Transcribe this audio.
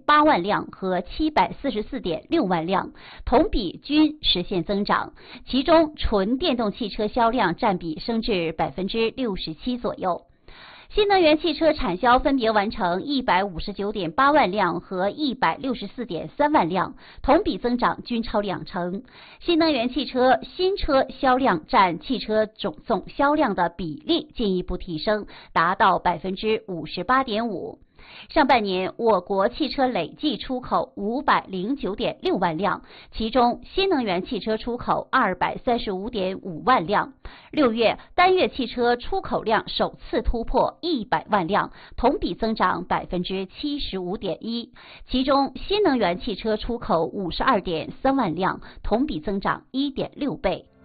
744.8万辆和744.6万辆，同比均实现增长。其中，纯电动汽车销量占比升至67%左右。新能源汽车产销分别完成159.8万辆和164.3万辆，同比增长均超2成。新能源汽车新车销量占汽车总销量的比例进一步提升，达到58.5%。上半年，我国汽车累计出口509.6万辆，其中新能源汽车出口235.5万辆。6月单月汽车出口量首次突破100万辆，同比增长75.1%，其中新能源汽车出口52.3万辆，同比增长1.6倍。